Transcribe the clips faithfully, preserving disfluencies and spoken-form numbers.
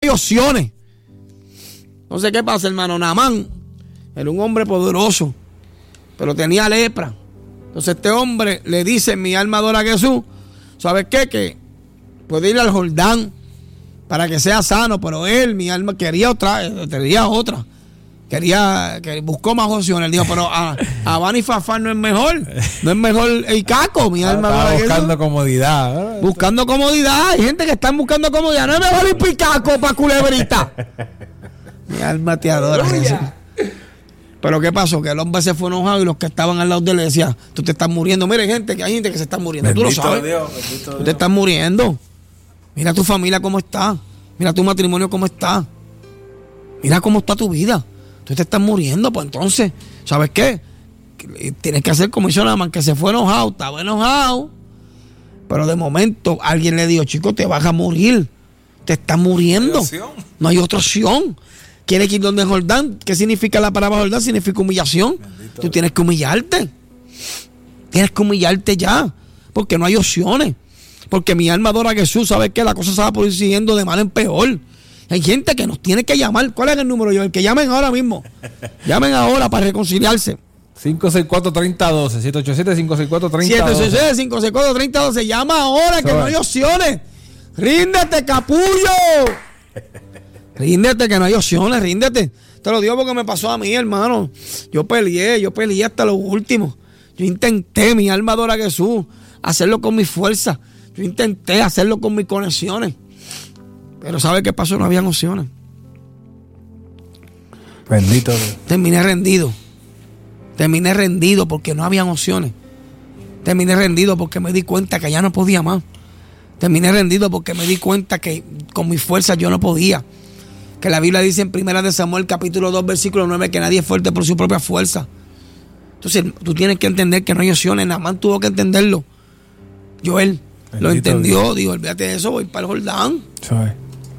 hay opciones. Entonces, ¿qué pasa, hermano? Naamán era un hombre poderoso, pero tenía lepra. Entonces este hombre le dice: mi alma adora a Jesús. ¿Sabes qué? Que puede ir al Jordán para que sea sano, pero él, mi alma, quería otra, quería otra. Quería, que buscó más opciones. Él dijo: pero a, a Bani Fafar no es mejor. No es mejor el caco, mi alma adora a Jesús. Buscando comodidad. ¿Eh? Buscando comodidad. Hay gente que está buscando comodidad. No es mejor el picaco para culebrita. Mi alma te adora, Jesús. Pero ¿qué pasó? Que el hombre se fue enojado y los que estaban al lado de él le decían: tú te estás muriendo. Mire, gente, que hay gente que se está muriendo. Bendito Tú lo sabes. Dios, bendito tú Dios. te estás muriendo. Mira tu familia cómo está. Mira tu matrimonio cómo está. Mira cómo está tu vida. Tú te estás muriendo. Pues entonces, ¿sabes qué? Tienes que hacer como hizo Naamán, que se fue enojado. Estaba enojado. Pero de momento alguien le dijo: chico, te vas a morir. Te estás muriendo. No hay otra opción. ¿Quieres ir donde Jordán? ¿Qué significa la palabra Jordán? Significa humillación. Bendito. Tú tienes que humillarte. Tienes que humillarte ya. Porque no hay opciones. Porque mi alma adora a Jesús. ¿Sabes qué? La cosa se va por ir siguiendo de mal en peor. Hay gente que nos tiene que llamar. ¿Cuál es el número, yo? El que llamen ahora mismo. Llamen ahora para reconciliarse. cinco seis cuatro, tres cero uno dos. siete ocho siete, cinco seis cuatro, tres cero uno dos. siete ocho siete, cinco seis cuatro, tres cero uno dos. Llama ahora que no hay opciones. Ríndete, capullo. Ríndete, que no hay opciones, ríndete. Te lo digo porque me pasó a mí, hermano. Yo peleé, yo peleé hasta lo último. Yo intenté, mi alma adora a Jesús, hacerlo con mi fuerza. Yo intenté hacerlo con mis conexiones. Pero ¿sabe qué pasó? No habían opciones. Bendito Dios. Terminé rendido. Terminé rendido porque no habían opciones. Terminé rendido porque me di cuenta que ya no podía más. Terminé rendido porque me di cuenta que con mi fuerza yo no podía. Que la Biblia dice en Primera de Samuel, capítulo dos, versículo nueve, que nadie es fuerte por su propia fuerza. Entonces, tú tienes que entender que no hay opciones. Naamán tuvo que entenderlo. Joel Bendito lo entendió. Dios. Digo, olvídate de eso, voy para el Jordán. ¿Sabes?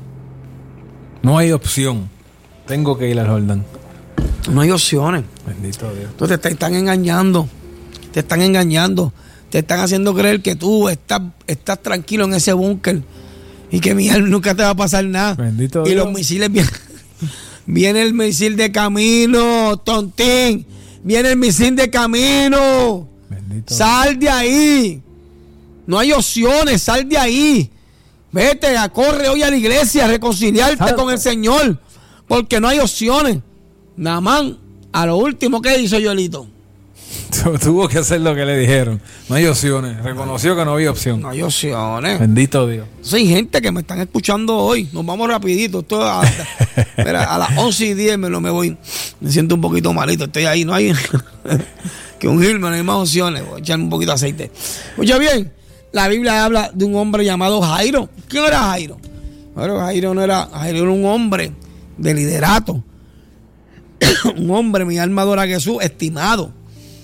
No hay opción. Tengo que ir al Jordán. No hay opciones. Bendito Dios. Entonces, te están engañando. Te están engañando. Te están haciendo creer que tú estás, estás tranquilo en ese búnker. Y que mi alma nunca te va a pasar nada. Bendito y Dios. los misiles vienen. Viene el misil de camino, tontín. Viene el misil de camino. Bendito sal de ahí. No hay opciones, sal de ahí. Vete, a corre hoy a la iglesia a reconciliarte Salta. con el Señor. Porque no hay opciones. Naamán, a lo último que hizo Joelito. Tuvo que hacer lo que le dijeron. No hay opciones. Reconoció que no había opción. No hay opciones. Bendito Dios. Hay gente que me están escuchando hoy. Nos vamos rapidito. Esto a, mira, a las once y diez me, lo me voy. Me siento un poquito malito. Estoy ahí. No hay que ungirme. No hay más opciones. Voy a echarme un poquito de aceite. Escucha bien. La Biblia habla de un hombre llamado Jairo. ¿Quién era Jairo? Bueno, Jairo no era... Jairo era un hombre de liderato. Un hombre, mi alma adora a Jesús, estimado.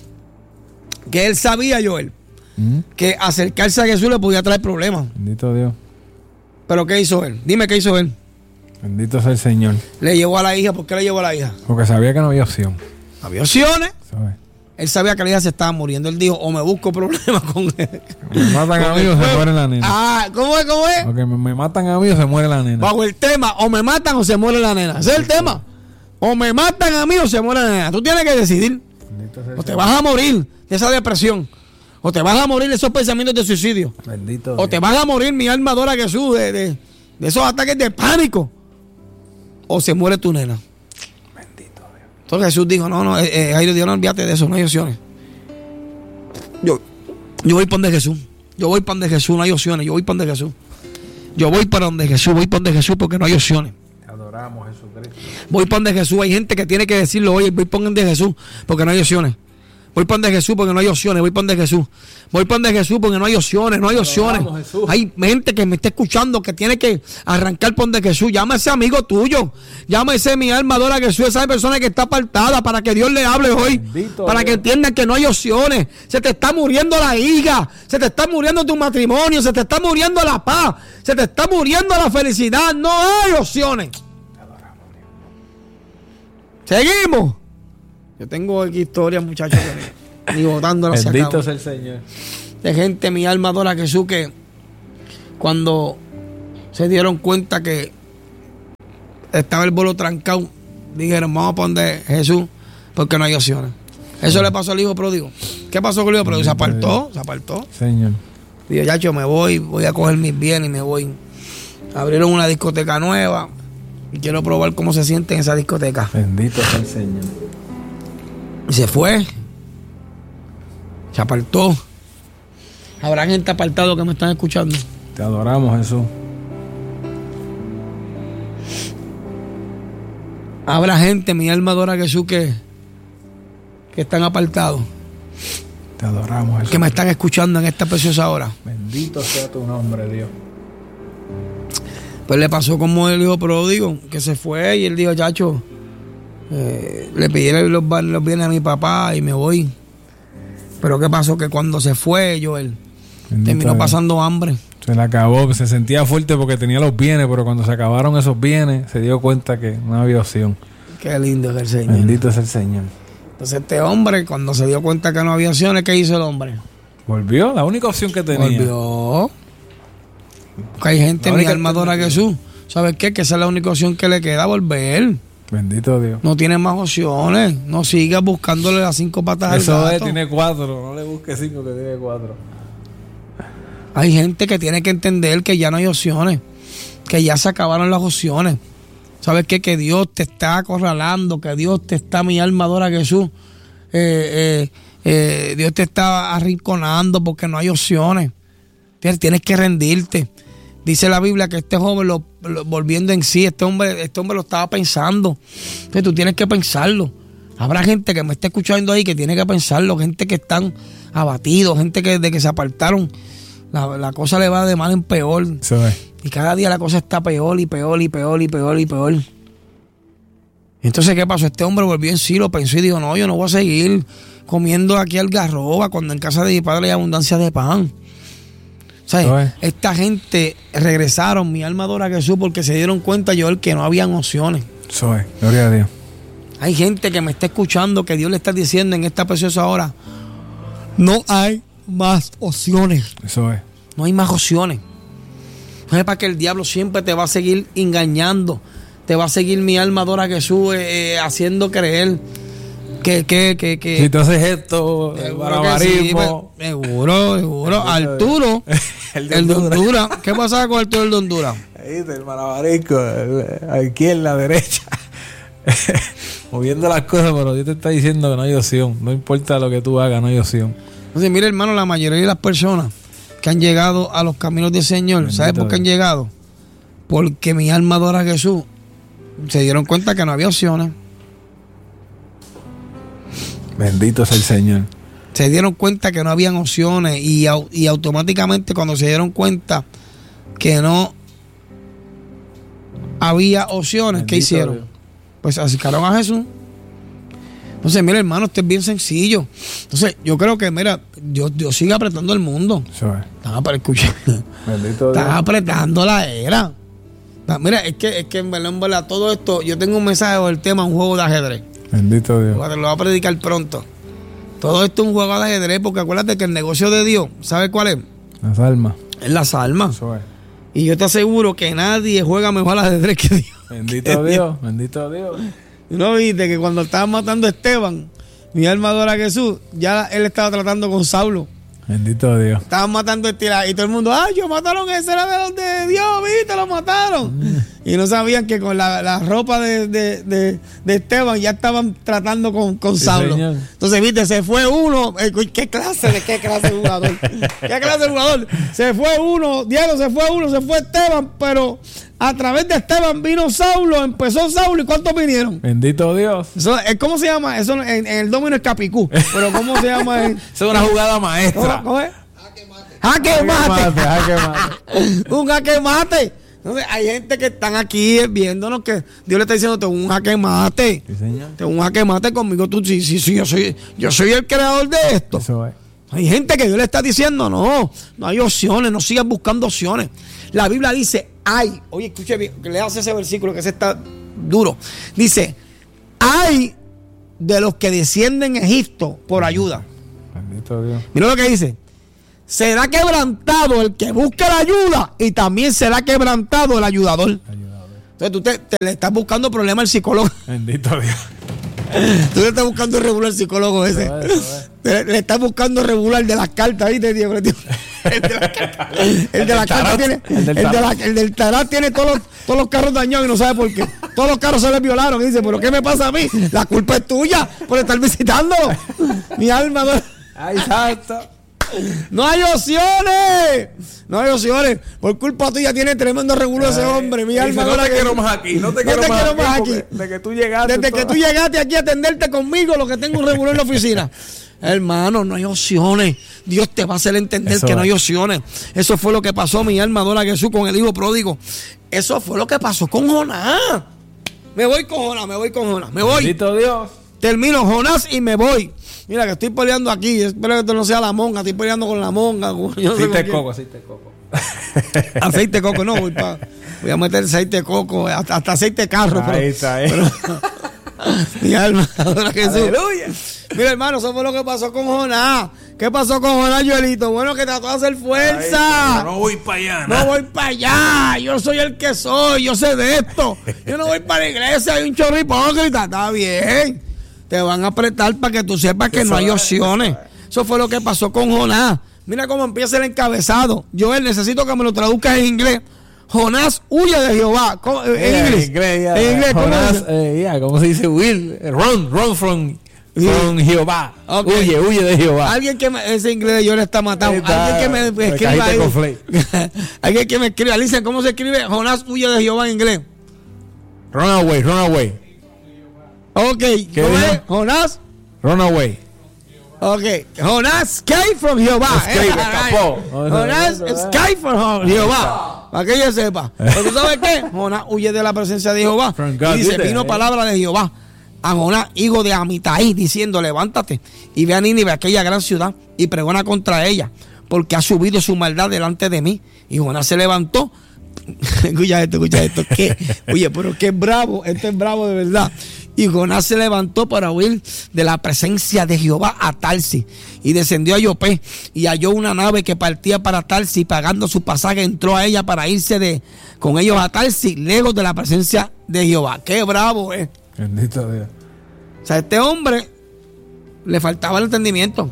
Que él sabía, Joel, ¿Mm? que acercarse a Jesús le podía traer problemas. Bendito Dios. ¿Pero qué hizo él? Dime qué hizo él. Bendito sea el Señor. Le llevó a la hija. ¿Por qué le llevó a la hija? Porque sabía que no había opción. ¿Había opciones? ¿Sabes? Él sabía que la hija se estaba muriendo. Él dijo, o me busco problemas con él. Me matan a mí o se muere la nena. Ah, ¿cómo es? ¿Cómo es? Porque me, me matan a mí o se muere la nena. Bajo el tema, o me matan o se muere la nena. Ese es el tema. O me matan a mí o se muere la nena. Tú tienes que decidir. O te vas a morir de esa depresión. O te vas a morir de esos pensamientos de suicidio. Bendito o Dios. te vas a morir, mi alma adora a Jesús, de, de, de esos ataques de pánico. O se muere tu nena. Bendito Dios. Entonces Jesús dijo, no, no, eh, Jairo, Dios no olvídate de eso, no hay opciones. Yo, yo voy para donde Jesús. Yo voy para donde Jesús, no hay opciones. Yo voy para donde Jesús. Yo voy para donde Jesús, voy para donde Jesús porque no hay opciones. Te adoramos, Jesucristo. Voy para donde Jesús. Hay gente que tiene que decirlo, oye, voy para donde Jesús porque no hay opciones. Voy para donde Jesús porque no hay opciones. Voy para donde Jesús. Voy para donde Jesús porque no hay opciones. No hay opciones. Hay gente que me está escuchando que tiene que arrancar por donde Jesús. Llama a ese amigo tuyo. Llama a ese mi alma adora a Jesús. Esa persona que está apartada para que Dios le hable hoy. Bendito para Dios. Que entiendan que no hay opciones. Se te está muriendo la hija. Se te está muriendo tu matrimonio. Se te está muriendo la paz. Se te está muriendo la felicidad. No hay opciones. Seguimos. Yo tengo aquí historias, muchachos, ni botándolas. Bendito sea el Señor. De gente, mi alma adora a Jesús, que cuando se dieron cuenta que estaba el bolo trancado, dijeron, vamos a poner Jesús porque no hay opciones. Eso le pasó al hijo pródigo. ¿Qué pasó con el hijo pródigo? Se apartó, se apartó. Señor. Dijo, ya yo me voy, voy a coger mis bienes y me voy. Abrieron una discoteca nueva y quiero probar cómo se siente en esa discoteca. Bendito sea el Señor. Y se fue. Se apartó. Habrá gente apartado que me están escuchando. Te adoramos, Jesús. Habrá gente, mi alma adora a Jesús, que, que están apartados. Te adoramos, Jesús. Que me están escuchando en esta preciosa hora. Bendito sea tu nombre, Dios. Pues le pasó como el hijo pródigo, que se fue y él dijo, chacho, eh, le pidieron los, los bienes a mi papá y me voy. Pero ¿qué pasó? Que cuando se fue, Joel, Bendito terminó Dios. Pasando hambre. Se le acabó, se sentía fuerte porque tenía los bienes, pero cuando se acabaron esos bienes, se dio cuenta que no había opción. Qué lindo es el Señor. Bendito es el Señor. Entonces este hombre, cuando se dio cuenta que no había opciones, ¿qué hizo el hombre? Volvió, la única opción que tenía. Volvió. Porque hay gente, mi alma adora a Jesús. ¿Sabes qué? Que esa es la única opción que le queda, volver. Bendito Dios. No tiene más opciones. No sigas buscándole las cinco patas al gato. Eso es, tiene cuatro. No le busques cinco, que tiene cuatro. Hay gente que tiene que entender que ya no hay opciones, que ya se acabaron las opciones. ¿Sabes qué? Que Dios te está acorralando, que Dios te está, mi alma adora a Jesús. Eh, eh, eh, Dios te está arrinconando porque no hay opciones. Tienes que rendirte. Dice la Biblia que este joven, lo, lo, volviendo en sí, este hombre, este hombre lo estaba pensando. Entonces tú tienes que pensarlo. Habrá gente que me está escuchando ahí que tiene que pensarlo, gente que están abatidos, gente que de que se apartaron. La, la cosa le va de mal en peor. Sí. Y cada día la cosa está peor y peor y peor y peor y peor. Entonces, ¿qué pasó? Este hombre volvió en sí, lo pensó y dijo, no, yo no voy a seguir comiendo aquí algarroba cuando en casa de mi padre hay abundancia de pan. O sea, sí. Esta gente regresaron, mi alma adora a Jesús, porque se dieron cuenta, Joel, que no habían opciones. Eso es, gloria a Dios. Hay gente que me está escuchando, que Dios le está diciendo en esta preciosa hora, no hay más opciones. Eso es. No hay más opciones. No es para que el diablo siempre te va a seguir engañando. Te va a seguir, mi alma adora a Jesús, eh, eh, haciendo creer que, que, que, que si tú haces esto, el barbarismo. Sí, seguro, seguro. Arturo, el de, el de Honduras. ¿Qué pasaba con Arturo el de Honduras? Ahí el malabarisco, aquí en la derecha. Moviendo las cosas, pero Dios te está diciendo que no hay opción. No importa lo que tú hagas, no hay opción. Entonces, mire, hermano, la mayoría de las personas que han llegado a los caminos del Señor, ¿sabes por qué han llegado? Porque mi alma adora a Jesús. Se dieron cuenta que no había opciones. Bendito es el Señor. Se dieron cuenta que no habían opciones y, y automáticamente cuando se dieron cuenta que no había opciones, Bendito ¿qué hicieron? Dios. Pues se acercaron a Jesús. Entonces, mira, hermano, esto es bien sencillo. Entonces, yo creo que, mira, Dios, Dios sigue apretando el mundo. Eso es. Están para escuchar. Bendito Están Dios. apretando la era. Mira, es que, es que en verdad, en verdad, todo esto, yo tengo un mensaje del tema, un juego de ajedrez. Bendito Dios. Lo voy a predicar pronto. Todo esto es un juego de ajedrez, porque acuérdate que el negocio de Dios, ¿sabes cuál es? Las almas. Es las almas. Eso es. Y yo te aseguro que nadie juega mejor al ajedrez que Dios. Bendito que Dios, Dios, bendito Dios. ¿Y no viste que cuando estaban matando a Esteban, mi alma adora a Jesús, ya él estaba tratando con Saulo? Bendito Dios. Estaban matando a Esteban y todo el mundo, ¡ay, yo mataron ese, era de los de Dios, viste, lo mataron! Mm. Y no sabían que con la, la ropa de, de, de, de Esteban ya estaban tratando con, con sí, Saulo. Señor. Entonces, viste, se fue uno, eh, ¿qué clase de qué clase de jugador? ¿Qué clase de jugador? Se fue uno, Diego se fue uno, se fue Esteban, pero a través de Esteban vino Saulo, empezó Saulo, ¿y cuántos vinieron? Bendito Dios. Eso, ¿cómo se llama? Eso en, en el domino es capicú, pero ¿cómo se llama? En, Eso es una jugada maestra. ¿Cómo, cómo es? Jaque mate. Jaque mate. Un jaque mate. Entonces, hay gente que están aquí viéndonos que Dios le está diciendo, tengo un jaque mate. Sí, señor. Tengo un jaque mate conmigo. Tú, sí, sí, sí, yo soy, yo soy el creador de esto. Eso es. Hay gente que Dios le está diciendo, no, no hay opciones, no sigas buscando opciones. La Biblia dice, hay, oye, escuche bien, que le hace ese versículo que ese está duro. Dice, hay de los que descienden en Egipto por ayuda. Bendito Dios. Mira lo que dice. Será quebrantado el que busca la ayuda y también será quebrantado el ayudador. ayudador. Entonces tú te, te le estás buscando problemas al psicólogo. Bendito Dios. Tú le estás buscando regular al psicólogo ese. Eso es, eso es. Le, le estás buscando regular de las cartas, ¿viste, tío? El de las cartas. El de las cartas tiene. El, de la, el del tarot tiene todos los, todos los carros dañados y no sabe por qué. Todos los carros se les violaron. Y dice, ¿pero qué me pasa a mí? La culpa es tuya por estar visitándolo. Mi alma. No, Ay, santo. no hay opciones. No hay opciones. Por culpa tuya tiene tremendo regulo ese hombre. Mi alma. Dice, no te que- quiero más aquí. No te No quiero, te más, quiero aquí, más porque aquí. Desde que tú llegaste. Desde que todo- tú llegaste aquí a atenderte conmigo, lo que tengo un regular en la oficina. Hermano, no hay opciones. Dios te va a hacer entender Eso que no es. hay opciones. Eso fue lo que pasó, mi alma adora a Jesús con el hijo pródigo. Eso fue lo que pasó con Jonás. Me voy con Jonás, me voy con Jonás, me voy. Bendito Dios. Termino Jonás y me voy. Mira que estoy peleando aquí. Espero que esto no sea la monga. Estoy peleando con la monga. Yo no sé con Aceite de quién. coco, aceite de coco. Aceite de coco, no. Voy, pa- voy a meter aceite de coco, hasta, hasta aceite de carro. Ahí pero- está, ahí. pero- mi alma adora a Jesús. Aleluya. Mira, hermano, eso fue lo que pasó con Jonás. ¿Qué pasó con Jonás, Joelito? Bueno, que trató de hacer fuerza. No voy para allá. No nada. voy para allá. Yo soy el que soy. Yo sé de esto. Yo no voy para la iglesia. Hay un chorro hipócrita. Está bien. Te van a apretar para que tú sepas que Eso no hay es, opciones. eso Eso fue lo que pasó con Jonás. Mira cómo empieza el encabezado. Joel, necesito que me lo traduzcas en inglés. Jonás huye de Jehová. ¿Cómo? En Yeah, inglés. inglés, ya. En inglés, ¿cómo Jonás, dice? eh, ya, ¿cómo se dice? Will, run, run from, Sí. from Jehová. Ok. Huye, huye de Jehová. Alguien que me, ese inglés de Joel está matado. Ahí está, Alguien que me, me la escriba cajita de ahí. conflay. Alguien que me escriba. Alicia, ¿cómo se escribe? Jonás huye de Jehová en inglés. Run away, run away. Ok. ¿Cómo dijo? es? Jonás. Run away. Ok. Jonás escape from Jehová. Escape, Eh, escapó. Jonás escape from Jehová. Para que ella sepa. Pero tú sabes qué? Jonás huye de la presencia de Jehová. From God, Y dice, dice, vino eh. palabra de Jehová a Jonás, hijo de Amitai, diciendo, levántate y ve a Nínive, aquella gran ciudad, y pregona contra ella, porque ha subido su maldad delante de mí. Y Jonás se levantó. Escucha esto, escucha esto. ¿Qué? Oye, pero qué bravo. Esto es bravo de verdad. Y Jonás se levantó para huir de la presencia de Jehová a Tarsis. Y descendió a Jope y halló una nave que partía para Tarsis. Pagando su pasaje, entró a ella para irse de, con ellos a Tarsis, lejos de la presencia de Jehová. Qué bravo, eh. Bendito Dios. O sea, a este hombre le faltaba el entendimiento.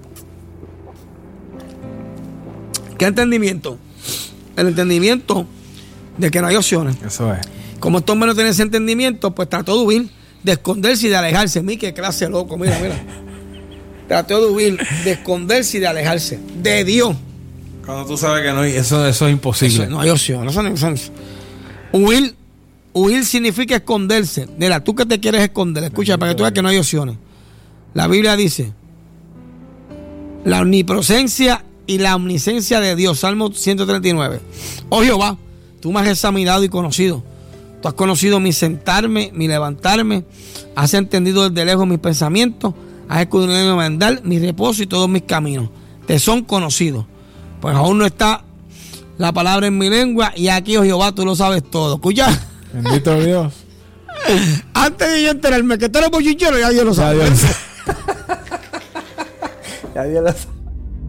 ¿Qué entendimiento? El entendimiento de que no hay opciones. Eso es. Como este hombre no tiene ese entendimiento, pues trató de huir, de esconderse y de alejarse. Mira qué clase de loco, mira, mira. Trató de huir, de esconderse y de alejarse de Dios. Cuando tú sabes que no hay, eso, eso es imposible. Eso, no hay opción. Eso no- eso no- huir, huir significa esconderse. Mira, tú que te quieres esconder, escucha, para que tú veas que no hay opciones. La Biblia dice, la omnipresencia y la omnisciencia de Dios, Salmo ciento treinta y nueve. Oh Jehová, tú me has examinado y conocido. Tú has conocido mi sentarme, mi levantarme. Has entendido desde lejos mis pensamientos. Has escudriñado mi andar, mi reposo y todos mis caminos. Te son conocidos. Pues aún no está la palabra en mi lengua. Y aquí, oh Jehová, tú lo sabes todo. Escucha. Bendito Dios. Antes de yo enterarme que tú eres bochinchero, ya Dios lo Ya sabe. Dios lo sabe. Ya Dios lo sabe.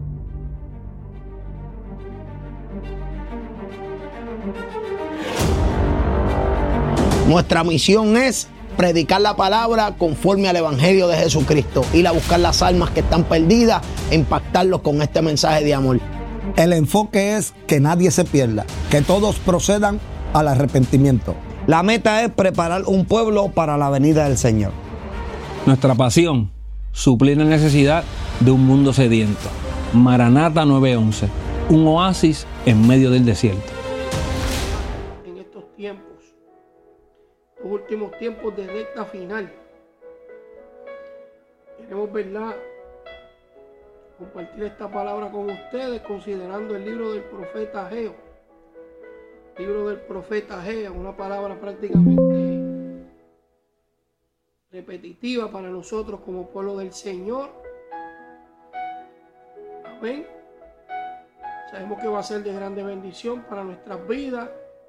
Nuestra misión es predicar la palabra conforme al Evangelio de Jesucristo, ir a buscar las almas que están perdidas e impactarlos con este mensaje de amor. El enfoque es que nadie se pierda, que todos procedan al arrepentimiento. La meta es preparar un pueblo para la venida del Señor. Nuestra pasión, suplir la necesidad de un mundo sediento. Maranata nueve once, un oasis en medio del desierto. En estos tiempos, los últimos tiempos de recta final, queremos, ¿verdad?, compartir esta palabra con ustedes considerando el libro del profeta Ageo. Libro del profeta Ageo, una palabra prácticamente repetitiva para nosotros como pueblo del Señor. Amén. Sabemos que va a ser de grande bendición para nuestras vidas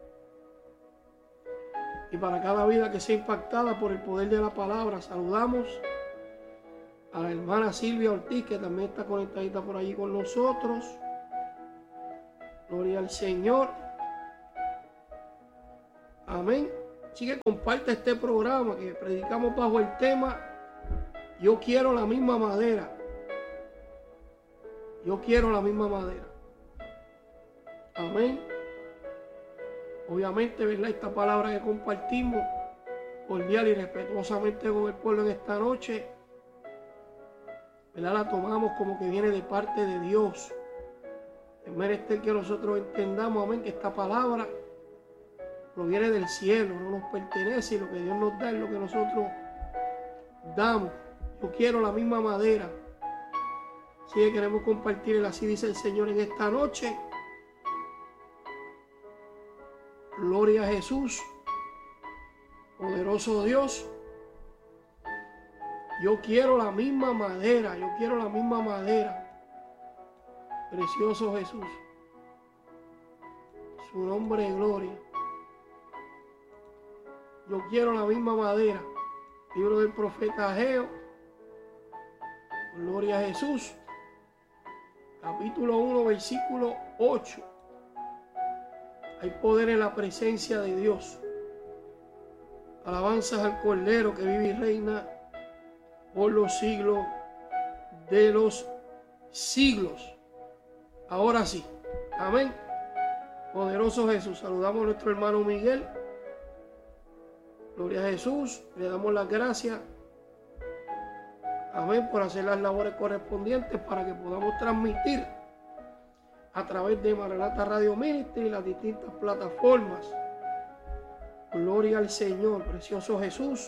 y para cada vida que sea impactada por el poder de la palabra. Saludamos a la hermana Silvia Ortiz, que también está conectadita por allí con nosotros. Gloria al Señor. Amén. Así que comparte este programa que predicamos bajo el tema Yo quiero la misma madera. Yo quiero la misma madera. Amén. Obviamente, ¿verdad? Esta palabra que compartimos cordial y respetuosamente con el pueblo en esta noche, ¿verdad? La tomamos como que viene de parte de Dios. Es menester que nosotros entendamos, amén, que esta palabra proviene del cielo, no nos pertenece, y lo que Dios nos da es lo que nosotros damos. Yo quiero la misma madera. Así que queremos compartir, así dice el Señor en esta noche. Gloria a Jesús, poderoso Dios. Yo quiero la misma madera, yo quiero la misma madera. Precioso Jesús. Su nombre es gloria. Yo quiero la misma madera. Libro del profeta Ageo. Gloria a Jesús. Capítulo uno, versículo ocho. Hay poder en la presencia de Dios. Alabanzas al Cordero que vive y reina por los siglos de los siglos. Ahora sí. Amén. Poderoso Jesús. Saludamos a nuestro hermano Miguel. Gloria a Jesús. Le damos las gracias. Amén. Por hacer las labores correspondientes para que podamos transmitir a través de Maranata Radio Ministry y las distintas plataformas. Gloria al Señor, precioso Jesús.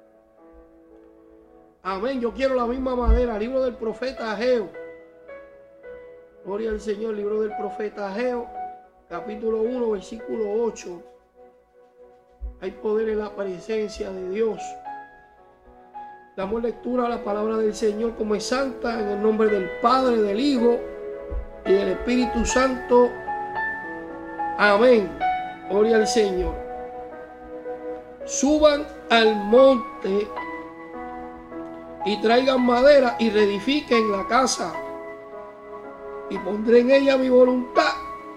Amén. Yo quiero la misma madera. Libro del profeta Ageo. Gloria al Señor. Libro del profeta Ageo. Capítulo uno, versículo ocho. Hay poder en la presencia de Dios. Damos lectura a la palabra del Señor como es santa, en el nombre del Padre, del Hijo y del Espíritu Santo. Amén. Gloria al Señor. Suban al monte y traigan madera y reedifiquen la casa, y pondré en ella mi voluntad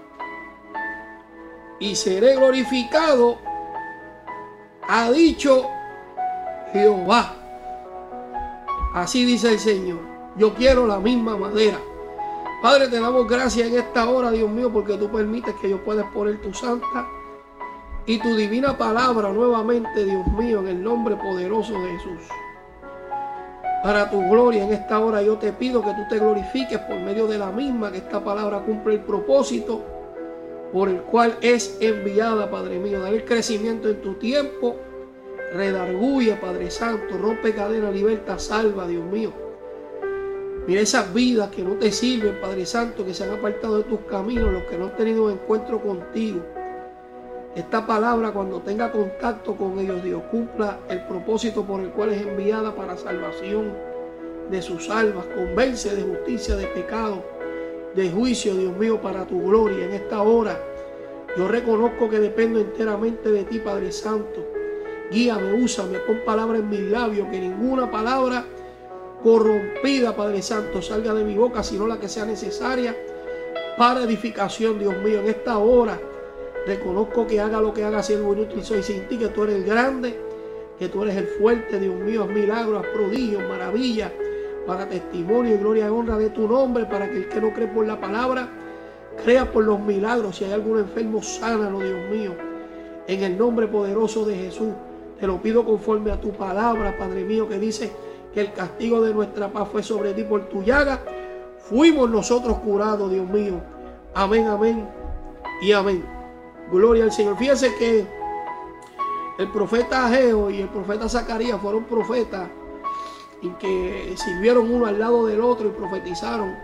y seré glorificado, ha dicho Jehová. Así dice el Señor. Yo quiero la misma madera. Padre, te damos gracias en esta hora, Dios mío, porque tú permites que yo pueda exponer tu santa y tu divina palabra nuevamente, Dios mío, en el nombre poderoso de Jesús. Para tu gloria en esta hora yo te pido que tú te glorifiques por medio de la misma, que esta palabra cumple el propósito por el cual es enviada, Padre mío. Dale el crecimiento en tu tiempo. Redarguye, Padre Santo. Rompe cadena, liberta, salva, Dios mío. Mira esas vidas que no te sirven, Padre Santo, que se han apartado de tus caminos, los que no han tenido encuentro contigo. Esta palabra, cuando tenga contacto con ellos, Dios, cumpla el propósito por el cual es enviada para salvación de sus almas. Convence de justicia, de pecado, de juicio, Dios mío, para tu gloria. En esta hora yo reconozco que dependo enteramente de ti, Padre Santo. Guíame, úsame, pon palabra en mis labios, que ninguna palabra corrompida, Padre Santo, salga de mi boca, sino la que sea necesaria para edificación, Dios mío. En esta hora reconozco que haga lo que haga, siervo inútil soy sin ti, que tú eres el grande, que tú eres el fuerte, Dios mío. Haz milagros, haz prodigios, maravillas, para testimonio y gloria y honra de tu nombre, para que el que no cree por la palabra, crea por los milagros. Si hay algún enfermo, sánalo, Dios mío. En el nombre poderoso de Jesús, te lo pido conforme a tu palabra, Padre mío, que dice que el castigo de nuestra paz fue sobre ti, por tu llaga fuimos nosotros curados, Dios mío. Amén, amén y amén. Gloria al Señor. Fíjense que el profeta Ageo y el profeta Zacarías fueron profetas y que sirvieron uno al lado del otro y profetizaron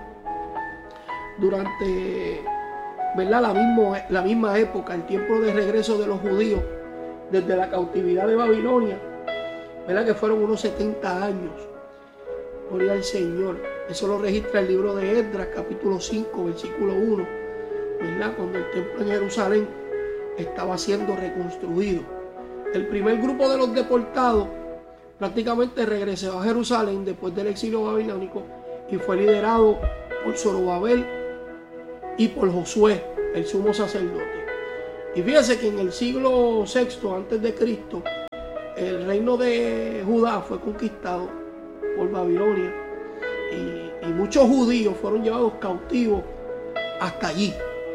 durante, ¿verdad?, la, mismo, la misma época, el tiempo de regreso de los judíos desde la cautividad de Babilonia, ¿verdad?, que fueron unos setenta años. Gloria al Señor. Eso lo registra el libro de Esdras, capítulo cinco, versículo uno, ¿verdad?, cuando el templo en Jerusalén estaba siendo reconstruido. El primer grupo de los deportados prácticamente regresó a Jerusalén después del exilio babilónico y fue liderado por Zorobabel y por Josué, el sumo sacerdote. Y fíjense que en el siglo sexto antes de Cristo, el reino de Judá fue conquistado por Babilonia y, y muchos judíos fueron llevados cautivos hasta allí.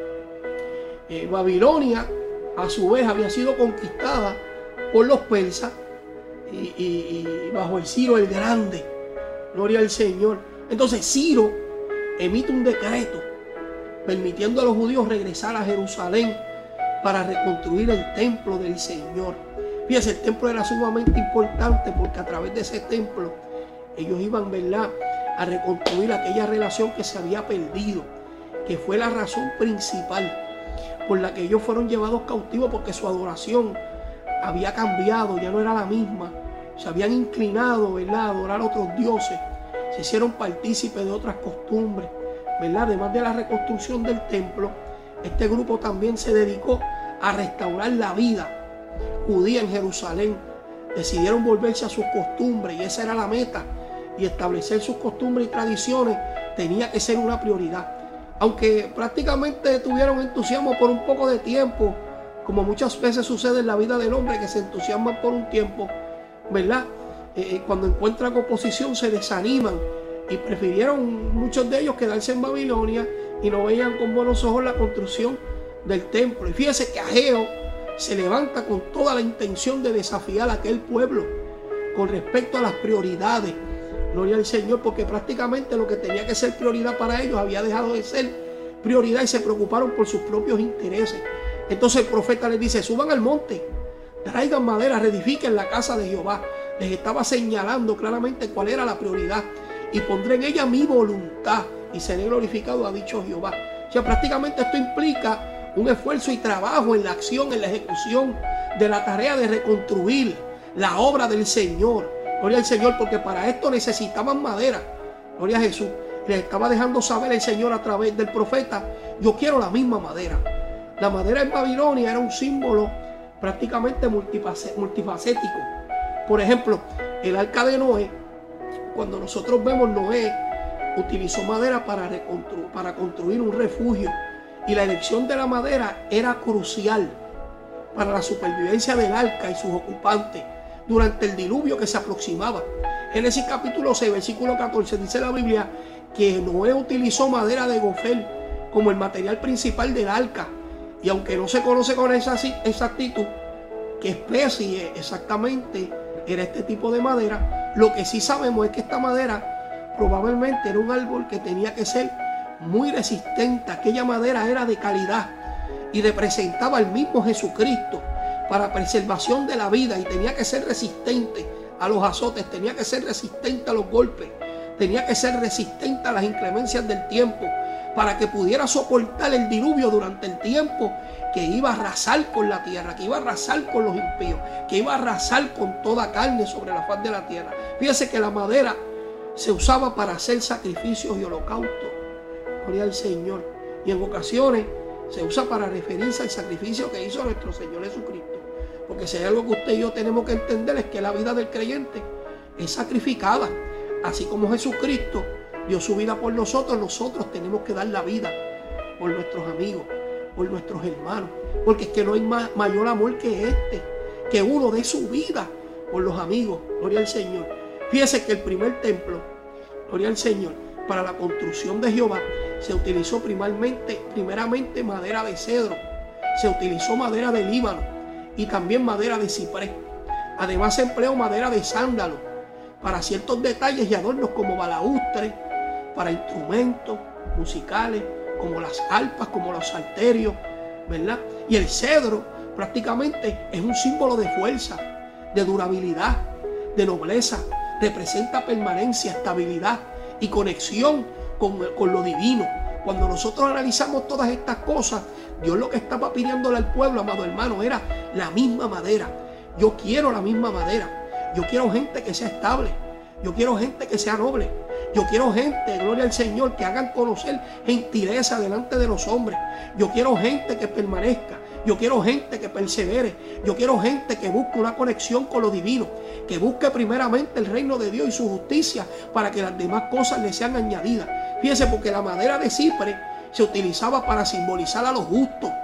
Eh, Babilonia, a su vez, había sido conquistada por los persas y, y, y bajo el Ciro el Grande. Gloria al Señor. Entonces Ciro emite un decreto permitiendo a los judíos regresar a Jerusalén para reconstruir el templo del Señor. Fíjense, el templo era sumamente importante porque a través de ese templo ellos iban, ¿verdad?, a reconstruir aquella relación que se había perdido, que fue la razón principal por la que ellos fueron llevados cautivos, porque su adoración había cambiado, ya no era la misma. Se habían inclinado, ¿verdad?, a adorar a otros dioses, se hicieron partícipes de otras costumbres, ¿verdad? Además de la reconstrucción del templo, este grupo también se dedicó a restaurar la vida judía en Jerusalén. Decidieron volverse a sus costumbres y esa era la meta, y establecer sus costumbres y tradiciones tenía que ser una prioridad. Aunque prácticamente tuvieron entusiasmo por un poco de tiempo, como muchas veces sucede en la vida del hombre, que se entusiasman por un tiempo, ¿verdad? Eh, cuando encuentran oposición se desaniman y prefirieron muchos de ellos quedarse en Babilonia y no veían con buenos ojos la construcción del templo. Y fíjese que Ageo se levanta con toda la intención de desafiar a aquel pueblo con respecto a las prioridades. Gloria al Señor, porque prácticamente lo que tenía que ser prioridad para ellos había dejado de ser prioridad y se preocuparon por sus propios intereses. Entonces el profeta les dice: suban al monte, traigan madera, reedifiquen la casa de Jehová. Les estaba señalando claramente cuál era la prioridad. Y pondré en ella mi voluntad y seré glorificado, ha dicho Jehová. O sea, prácticamente esto implica un esfuerzo y trabajo en la acción, en la ejecución de la tarea de reconstruir la obra del Señor. Gloria al Señor, porque para esto necesitaban madera. Gloria a Jesús. Les estaba dejando saber el Señor a través del profeta: yo quiero la misma madera. La madera en Babilonia era un símbolo prácticamente multifacético. Por ejemplo, el arca de Noé, cuando nosotros vemos, Noé utilizó madera para, reconstru- para construir un refugio. Y la elección de la madera era crucial para la supervivencia del arca y sus ocupantes durante el diluvio que se aproximaba. Génesis capítulo seis, versículo catorce, dice la Biblia que Noé utilizó madera de gofel como el material principal del arca. Y aunque no se conoce con esa exactitud qué especie exactamente era este tipo de madera, lo que sí sabemos es que esta madera probablemente era un árbol que tenía que ser muy resistente. Aquella madera era de calidad y representaba al mismo Jesucristo para preservación de la vida, y tenía que ser resistente a los azotes, tenía que ser resistente a los golpes, tenía que ser resistente a las inclemencias del tiempo, para que pudiera soportar el diluvio durante el tiempo que iba a arrasar con la tierra, que iba a arrasar con los impíos, que iba a arrasar con toda carne sobre la faz de la tierra. Fíjese que la madera se usaba para hacer sacrificios y holocaustos. Gloria al Señor. Y en ocasiones se usa para referirse al sacrificio que hizo nuestro Señor Jesucristo. Porque si hay algo que usted y yo tenemos que entender, es que la vida del creyente es sacrificada. Así como Jesucristo dio su vida por nosotros, nosotros tenemos que dar la vida por nuestros amigos, por nuestros hermanos. Porque es que no hay ma- mayor amor que este, que uno dé su vida por los amigos. Gloria al Señor. Fíjese que el primer templo, gloria al Señor, para la construcción de Jehová, se utilizó primeramente, primeramente madera de cedro, se utilizó madera de Líbano y también madera de ciprés. Además se empleó madera de sándalo para ciertos detalles y adornos como balaustres, para instrumentos musicales como las arpas, como los salterios, ¿verdad? Y el cedro prácticamente es un símbolo de fuerza, de durabilidad, de nobleza. Representa permanencia, estabilidad y conexión con, con lo divino. Cuando nosotros analizamos todas estas cosas, Dios lo que estaba pidiéndole al pueblo, amado hermano, era la misma madera. Yo quiero la misma madera. Yo quiero gente que sea estable. Yo quiero gente que sea noble. Yo quiero gente, gloria al Señor, que hagan conocer gentileza delante de los hombres. Yo quiero gente que permanezca. Yo quiero gente que persevere. Yo quiero gente que busque una conexión con lo divino, que busque primeramente el reino de Dios y su justicia, para que las demás cosas le sean añadidas. Fíjese, porque la madera de cipre se utilizaba para simbolizar a los justos.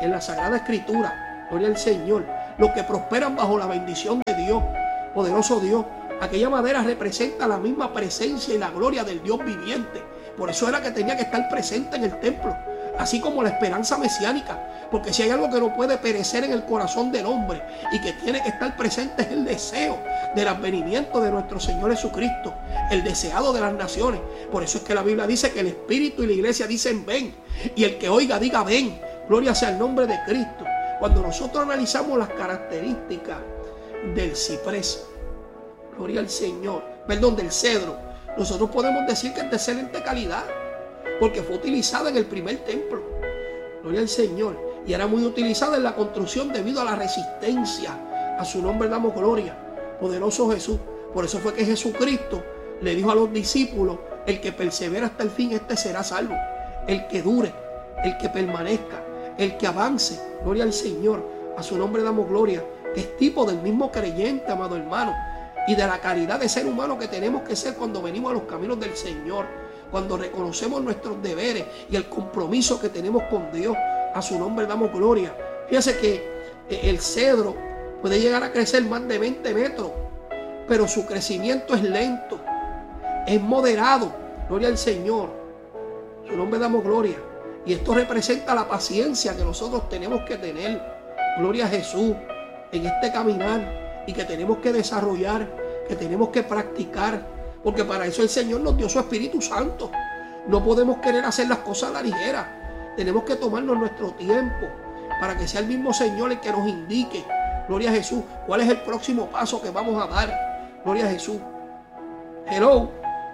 en la Sagrada Escritura, gloria al Señor, los que prosperan bajo la bendición de Dios, poderoso Dios. Aquella madera representa la misma presencia y la gloria del Dios viviente. Por eso era que tenía que estar presente en el templo, así como la esperanza mesiánica. Porque si hay algo que no puede perecer en el corazón del hombre y que tiene que estar presente, es el deseo del advenimiento de nuestro Señor Jesucristo, el deseado de las naciones. Por eso es que la Biblia dice que el Espíritu y la Iglesia dicen ven, y el que oiga diga ven. Gloria sea el nombre de Cristo. Cuando nosotros analizamos las características del ciprés, gloria al Señor, perdón, del cedro, nosotros podemos decir que es de excelente calidad, porque fue utilizada en el primer templo, gloria al Señor, y era muy utilizada en la construcción debido a la resistencia. A su nombre damos gloria, poderoso Jesús. Por eso fue que Jesucristo le dijo a los discípulos: el que persevera hasta el fin, este será salvo. El que dure, el que permanezca, el que avance, gloria al Señor. A su nombre damos gloria, que es tipo del mismo creyente, amado hermano, y de la calidad de ser humano que tenemos que ser cuando venimos a los caminos del Señor, cuando reconocemos nuestros deberes y el compromiso que tenemos con Dios. A su nombre damos gloria. Fíjese que el cedro puede llegar a crecer más de veinte metros, pero su crecimiento es lento, es moderado, gloria al Señor. A su nombre damos gloria. Y esto representa la paciencia que nosotros tenemos que tener, gloria a Jesús, en este caminar, y que tenemos que desarrollar, que tenemos que practicar, porque para eso el Señor nos dio su Espíritu Santo. No podemos querer hacer las cosas a la ligera. Tenemos que tomarnos nuestro tiempo para que sea el mismo Señor el que nos indique, gloria a Jesús, cuál es el próximo paso que vamos a dar, gloria a Jesús. Hello.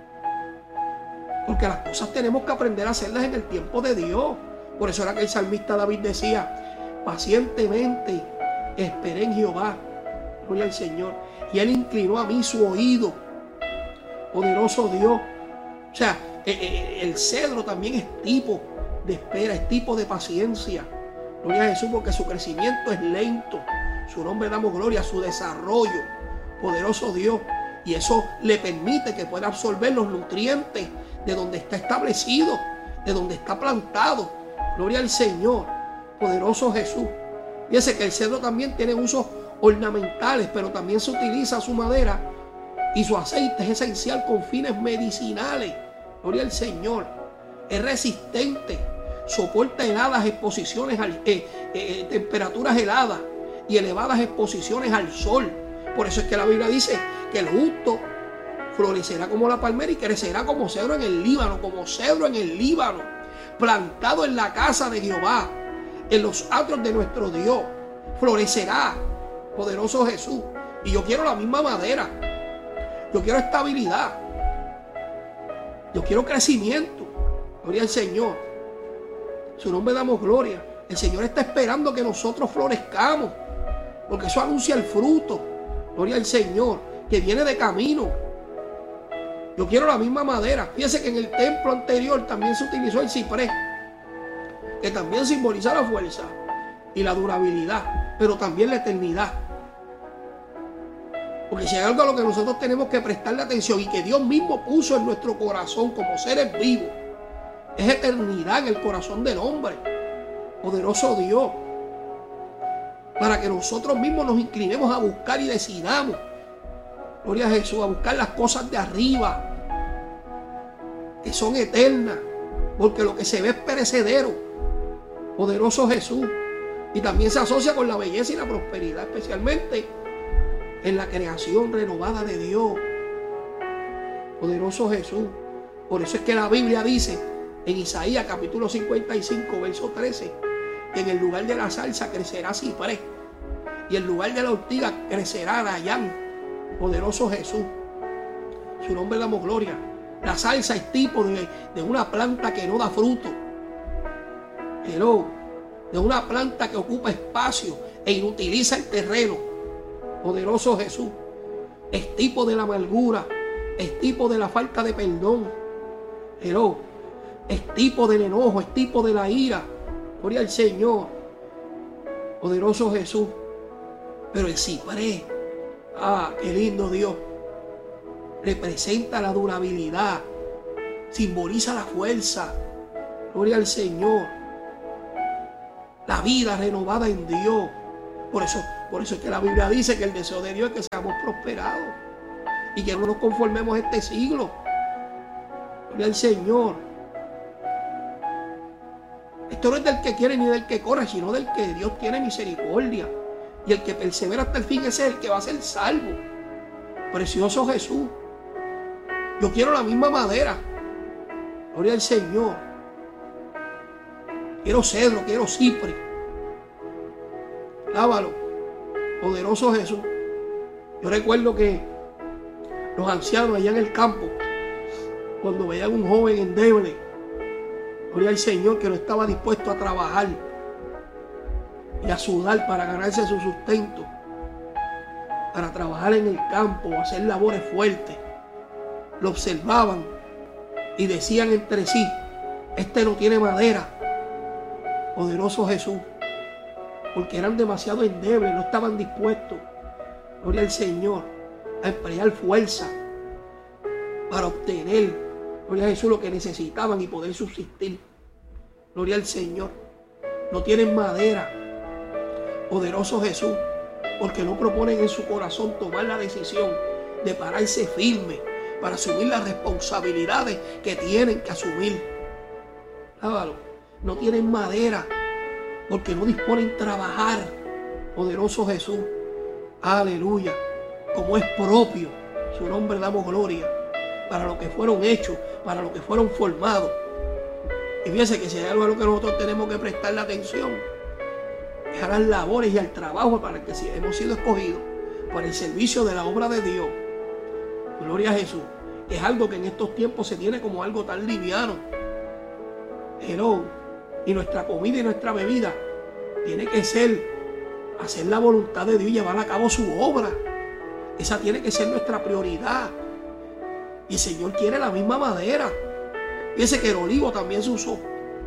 Porque las cosas tenemos que aprender a hacerlas en el tiempo de Dios. Por eso era que el salmista David decía: pacientemente esperé en Jehová, gloria al Señor, y Él inclinó a mí su oído, poderoso Dios. O sea, el cedro también es tipo de espera, es tipo de paciencia, gloria a Jesús, porque su crecimiento es lento. Su nombre damos gloria, su desarrollo, poderoso Dios, y eso le permite que pueda absorber los nutrientes de donde está establecido, de donde está plantado. Gloria al Señor, poderoso Jesús. Fíjese que el cedro también tiene usos ornamentales, pero también se utiliza su madera y su aceite es esencial con fines medicinales. Gloria al Señor. Es resistente, soporta heladas exposiciones, al, eh, eh, temperaturas heladas y elevadas exposiciones al sol. Por eso es que la Biblia dice que el justo florecerá como la palmera y crecerá como cedro en el Líbano, como cedro en el Líbano, plantado en la casa de Jehová, en los atrios de nuestro Dios. Florecerá, poderoso Jesús. Y yo quiero la misma madera. Yo quiero estabilidad. Yo quiero crecimiento. Gloria al Señor. Su nombre damos gloria. El Señor está esperando que nosotros florezcamos, porque eso anuncia el fruto. Gloria al Señor, que viene de camino. Yo quiero la misma madera. Fíjese que en el templo anterior también se utilizó el ciprés, que también simboliza la fuerza y la durabilidad, pero también la eternidad. Porque si hay algo a lo que nosotros tenemos que prestarle atención y que Dios mismo puso en nuestro corazón como seres vivos, es eternidad en el corazón del hombre. Poderoso Dios. Para que nosotros mismos nos inclinemos a buscar y decidamos, gloria a Jesús, a buscar las cosas de arriba, que son eternas, porque lo que se ve es perecedero. Poderoso Jesús. Y también se asocia con la belleza y la prosperidad, especialmente en la creación renovada de Dios. Poderoso Jesús. Por eso es que la Biblia dice en Isaías capítulo cincuenta y cinco, verso trece, que en el lugar de la zarza crecerá ciprés y en lugar de la ortiga crecerá arayán. Poderoso Jesús. Su nombre damos gloria. La zarza es tipo de, de una planta que no da fruto. Hello. De una planta que ocupa espacio e inutiliza el terreno. Poderoso Jesús. Es tipo de la amargura. Es tipo de la falta de perdón. Hello. Es tipo del enojo. Es tipo de la ira. Gloria al Señor. Poderoso Jesús. Pero el ciprés, ah, qué lindo Dios, representa la durabilidad, simboliza la fuerza. Gloria al Señor. la vida renovada en Dios. Por eso, por eso es que la Biblia dice que el deseo de Dios es que seamos prosperados y que no nos conformemos a este siglo. Gloria al Señor. Esto no es del que quiere ni del que corre, sino del que Dios tiene misericordia. Y el que persevera hasta el fin, ese es el que va a ser salvo. Precioso Jesús. Yo quiero la misma madera. Gloria al Señor. Quiero cedro, quiero cipre. Lávalo. Poderoso Jesús. Yo recuerdo que los ancianos allá en el campo, cuando veían un joven endeble, gloria al Señor, que no estaba dispuesto a trabajar y a sudar para ganarse su sustento, para trabajar en el campo, hacer labores fuertes, lo observaban y decían entre sí: este no tiene madera. Poderoso Jesús. Porque eran demasiado endebles, no estaban dispuestos, gloria al Señor, a emplear fuerza para obtener, gloria a Jesús, lo que necesitaban y poder subsistir. Gloria al Señor. No tienen madera. Poderoso Jesús. Porque no proponen en su corazón tomar la decisión de pararse firme para asumir las responsabilidades que tienen que asumir. Lábalo. No tienen madera porque no disponen trabajar. Poderoso Jesús. Aleluya. Como es propio, su nombre damos gloria, para lo que fueron hechos, para lo que fueron formados. Y fíjense que si hay algo a lo que nosotros tenemos que prestarle atención, es a las labores y al trabajo para el que hemos sido escogidos, para el servicio de la obra de Dios. Gloria a Jesús. Es algo que en estos tiempos se tiene como algo tan liviano. Hello. Y nuestra comida y nuestra bebida tiene que ser hacer la voluntad de Dios y llevar a cabo su obra. Esa tiene que ser nuestra prioridad. Y el Señor quiere la misma madera. Fíjense que el olivo también se usó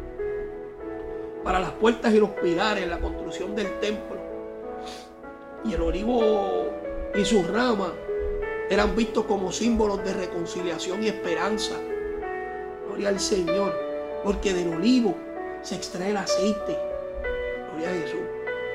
para las puertas y los pilares en la construcción del templo. Y el olivo y sus ramas eran vistos como símbolos de reconciliación y esperanza. Gloria al Señor. Porque del olivo se extrae el aceite. Gloria a Jesús.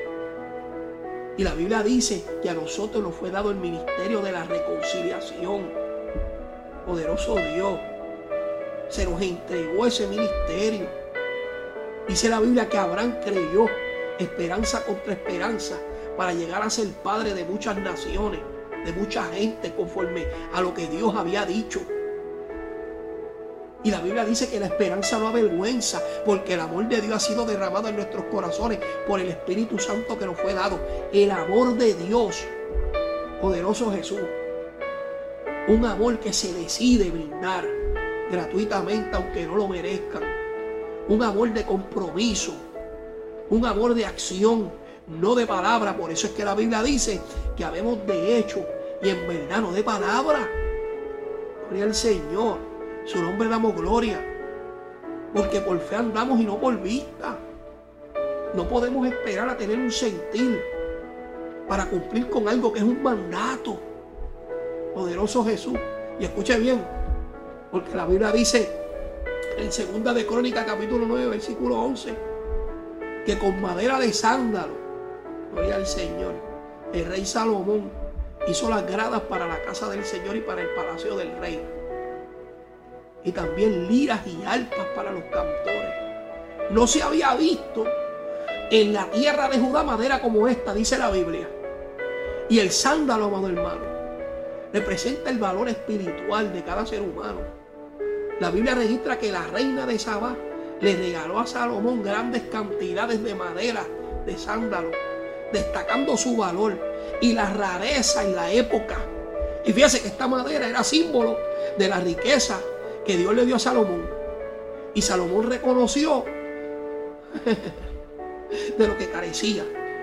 Y la Biblia dice que a nosotros nos fue dado el ministerio de la reconciliación. Poderoso Dios. Se nos entregó ese ministerio. Dice la Biblia que Abraham creyó, esperanza contra esperanza, para llegar a ser padre de muchas naciones, de mucha gente, conforme a lo que Dios había dicho. Y la Biblia dice que la esperanza no avergüenza, porque el amor de Dios ha sido derramado en nuestros corazones por el Espíritu Santo que nos fue dado. El amor de Dios, poderoso Jesús. Un amor que se decide brindar gratuitamente aunque no lo merezcan. Un amor de compromiso. Un amor de acción, no de palabra. Por eso es que la Biblia dice que habemos de hecho y en verdad no de palabra. Gloria al Señor. Su nombre damos gloria. Porque por fe andamos y no por vista. No podemos esperar a tener un sentir para cumplir con algo que es un mandato. Poderoso Jesús. Y escuche bien, porque la Biblia dice en segunda de Crónicas capítulo nueve versículo once que con madera de sándalo, gloria al Señor, el rey Salomón hizo las gradas para la casa del Señor y para el palacio del rey, y también liras y arpas para los cantores. No se había visto en la tierra de Judá madera como esta, dice la Biblia. Y el sándalo, amado hermano, representa el valor espiritual de cada ser humano. La Biblia registra que la reina de Sabá le regaló a Salomón grandes cantidades de madera de sándalo, destacando su valor y la rareza en la época. Y fíjese que esta madera era símbolo de la riqueza que Dios le dio a Salomón. Y Salomón reconoció de lo que carecía.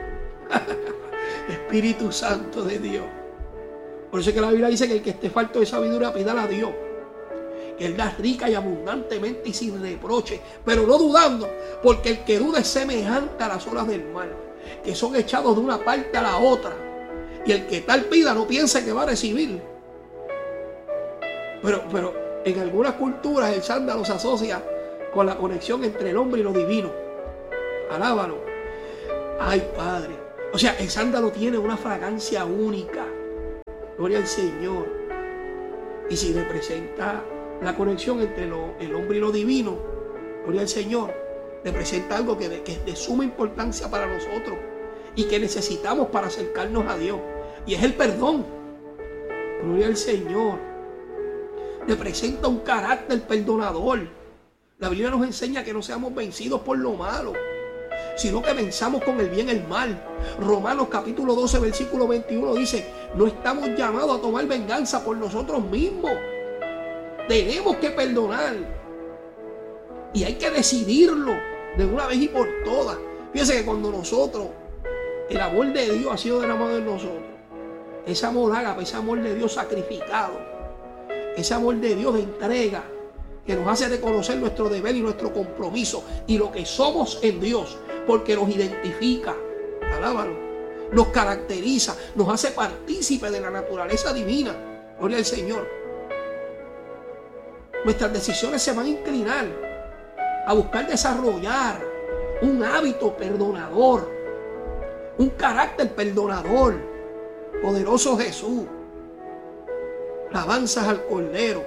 Espíritu Santo de Dios. Por eso es que la Biblia dice que el que esté falto de sabiduría, pídala a Dios, que Él da rica y abundantemente y sin reproche, pero no dudando, porque el que duda es semejante a las olas del mar, que son echados de una parte a la otra, y el que tal pida no piensa que va a recibir. Pero, pero en algunas culturas el sándalo se asocia con la conexión entre el hombre y lo divino. Alábalo. Ay, Padre. O sea, el sándalo tiene una fragancia única. Gloria al Señor. Y si representa la conexión entre lo, el hombre y lo divino, gloria al Señor, representa algo que, de, que es de suma importancia para nosotros y que necesitamos para acercarnos a Dios. Y es el perdón. Gloria al Señor. Representa un carácter perdonador. La Biblia nos enseña que no seamos vencidos por lo malo, sino que venzamos con el bien el mal. Romanos capítulo doce, versículo veintiuno dice: no estamos llamados a tomar venganza por nosotros mismos. Tenemos que perdonar. Y hay que decidirlo de una vez y por todas. Fíjense que cuando nosotros, el amor de Dios ha sido derramado en nosotros, ese amor ágape, ese amor de Dios sacrificado, ese amor de Dios de entrega, que nos hace reconocer nuestro deber y nuestro compromiso y lo que somos en Dios, porque nos identifica, alábalo, nos caracteriza, nos hace partícipe de la naturaleza divina. Gloria al Señor. Nuestras decisiones se van a inclinar a buscar desarrollar un hábito perdonador, un carácter perdonador. Poderoso Jesús. Alabanzas al Cordero.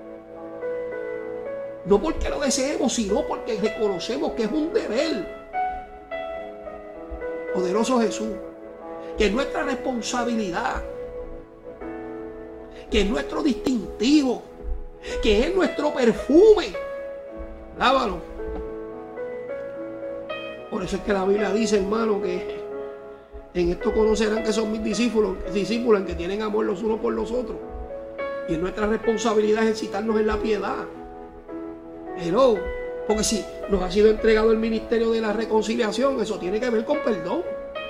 No porque lo deseemos, sino porque reconocemos que es un deber. Poderoso Jesús. Que es nuestra responsabilidad. Que es nuestro distintivo. Que es nuestro perfume. Lávalo. Por eso es que la Biblia dice, hermano, que en esto conocerán que son mis discípulos, discípulos en que tienen amor los unos por los otros. Y es nuestra responsabilidad ejercitarnos en la piedad. Pero, porque si nos ha sido entregado el ministerio de la reconciliación, eso tiene que ver con perdón.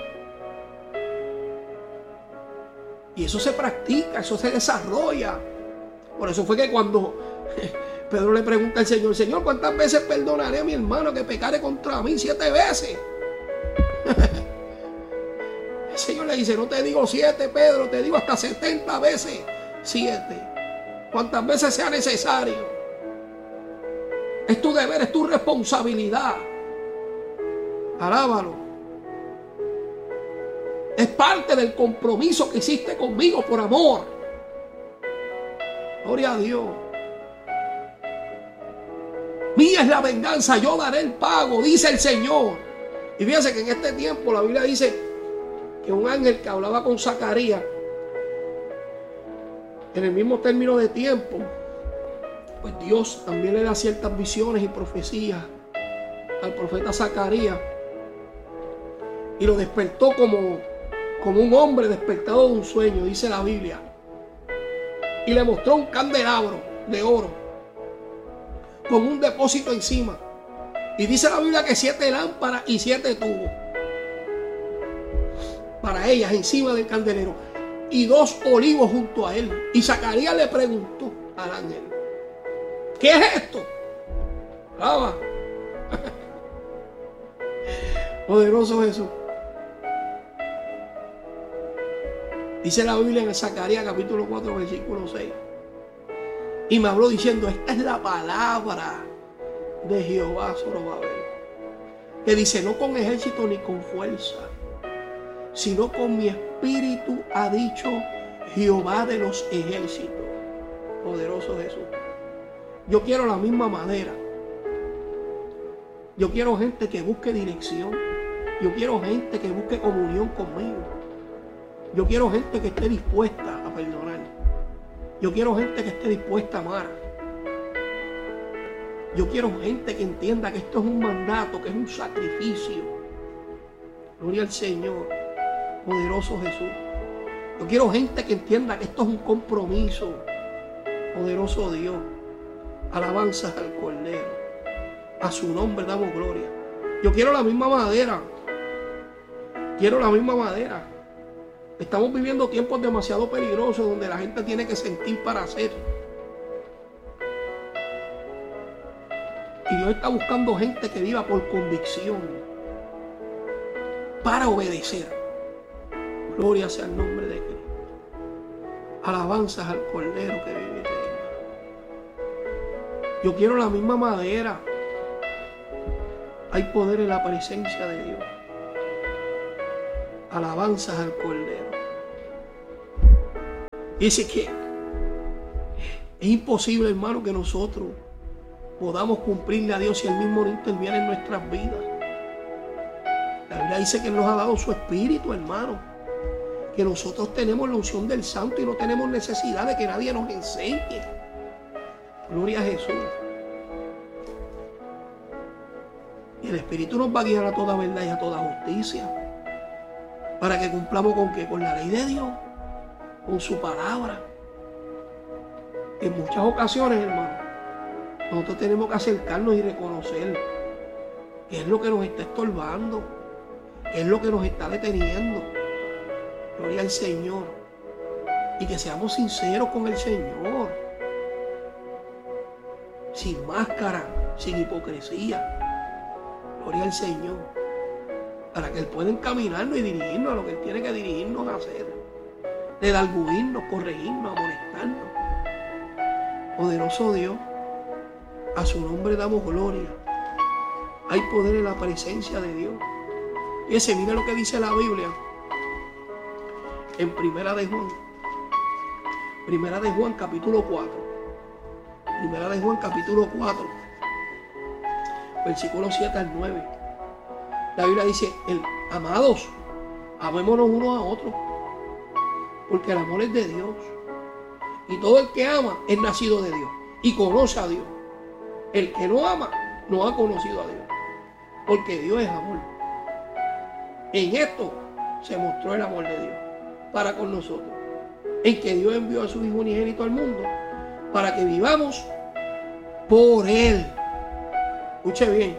Y eso se practica, eso se desarrolla. Por eso fue que cuando Pedro le pregunta al Señor: Señor, ¿cuántas veces perdonaré a mi hermano que pecare contra mí? Siete veces. El Señor le dice: no te digo siete, Pedro, te digo hasta setenta veces siete. Cuantas veces sea necesario. Es tu deber, es tu responsabilidad. Alábalo. Es parte del compromiso que hiciste conmigo por amor. Gloria a Dios. Mía es la venganza, yo daré el pago, dice el Señor. Y fíjense que en este tiempo la Biblia dice que un ángel que hablaba con Zacarías, en el mismo término de tiempo, pues Dios también le da ciertas visiones y profecías al profeta Zacarías y lo despertó como, como un hombre despertado de un sueño, dice la Biblia, y le mostró un candelabro de oro con un depósito encima, y dice la Biblia que siete lámparas y siete tubos para ellas encima del candelero y dos olivos junto a él. Y Zacarías le preguntó al ángel: ¿qué es esto? Brava. Poderoso Jesús. Dice la Biblia en Zacarías capítulo cuatro versículo seis: y me habló diciendo: esta es la palabra de Jehová Zorobabel, que dice: no con ejército ni con fuerza, sino con mi espíritu, ha dicho Jehová de los ejércitos. Poderoso Jesús. Yo quiero la misma madera. Yo quiero gente que busque dirección. Yo quiero gente que busque comunión conmigo. Yo quiero gente que esté dispuesta a perdonar. Yo quiero gente que esté dispuesta a amar. Yo quiero gente que entienda que esto es un mandato, que es un sacrificio. Gloria al Señor. Poderoso Jesús. Yo quiero gente que entienda que esto es un compromiso. Poderoso Dios. Alabanzas al Cordero. A su nombre damos gloria. Yo quiero la misma madera. Quiero la misma madera. Estamos viviendo tiempos demasiado peligrosos donde la gente tiene que sentir para hacer. Y Dios está buscando gente que viva por convicción, para obedecer. Gloria sea el nombre de Cristo. Alabanzas al Cordero que vive y reina. Yo quiero la misma madera. Hay poder en la presencia de Dios. alabanzas al Cordero. Dice que es imposible, hermano, que nosotros podamos cumplirle a Dios si Él mismo no interviene en nuestras vidas. La Biblia dice que Él nos ha dado su Espíritu, hermano. Que nosotros tenemos la unción del Santo y no tenemos necesidad de que nadie nos enseñe. Gloria a Jesús. Y el Espíritu nos va a guiar a toda verdad y a toda justicia. Para que cumplamos con qué? Con la ley de Dios. Con su palabra. En muchas ocasiones, hermano, nosotros tenemos que acercarnos y reconocer qué es lo que nos está estorbando, qué es lo que nos está deteniendo. Gloria al Señor. Y que seamos sinceros con el Señor. Sin máscara, sin hipocresía. Gloria al Señor. Para que Él pueda encaminarnos y dirigirnos a lo que Él tiene que dirigirnos a hacer. Redarguirnos, corregirnos, amonestarnos. Poderoso Dios, a su nombre damos gloria. Hay poder en la presencia de Dios. Fíjese, mira lo que dice la Biblia. En Primera de Juan. Primera de Juan, capítulo cuatro. Primera de Juan, capítulo cuatro. Versículo siete al nueve. La Biblia dice, el, amados, amémonos unos a otros. Porque el amor es de Dios. Y todo el que ama es nacido de Dios. Y conoce a Dios. El que no ama, no ha conocido a Dios. Porque Dios es amor. En esto se mostró el amor de Dios para con nosotros. En que Dios envió a su Hijo unigénito al mundo para que vivamos por Él. Escuche bien.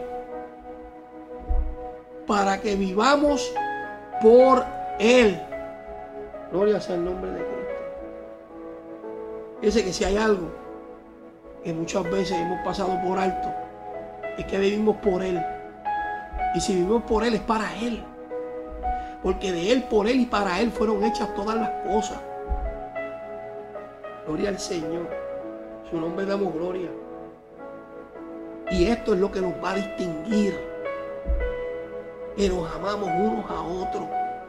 Para que vivamos por Él. Gloria sea el nombre de Cristo. Fíjense que si hay algo que muchas veces hemos pasado por alto, es que vivimos por Él. Y si vivimos por Él es para Él. Porque de Él, por Él y para Él fueron hechas todas las cosas. Gloria al Señor. Su nombre damos gloria. Y esto es lo que nos va a distinguir. Que nos amamos unos a otros.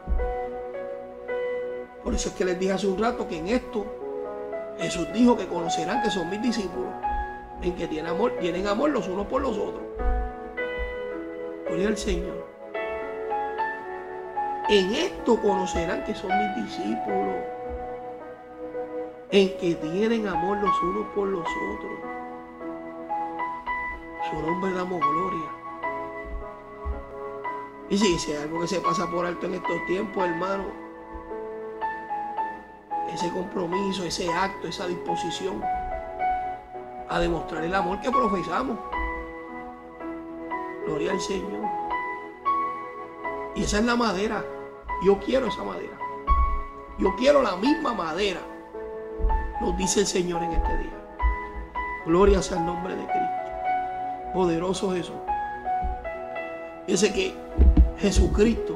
Por eso es que les dije hace un rato que en esto Jesús dijo que conocerán que son mis discípulos. En que tienen amor, tienen amor los unos por los otros. Gloria al Señor. En esto conocerán que son mis discípulos. En que tienen amor los unos por los otros. Su nombre damos gloria. Y si dice algo que se pasa por alto en estos tiempos, hermano, ese compromiso, ese acto, esa disposición a demostrar el amor que profesamos. Gloria al Señor. Y esa es la madera. Yo quiero esa madera. Yo quiero la misma madera. Nos dice el Señor en este día. Gloria sea el nombre de Cristo. Poderoso Jesús. Fíjense que Jesucristo,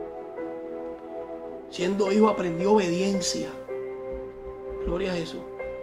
siendo hijo, aprendió obediencia. Gloria a Jesús.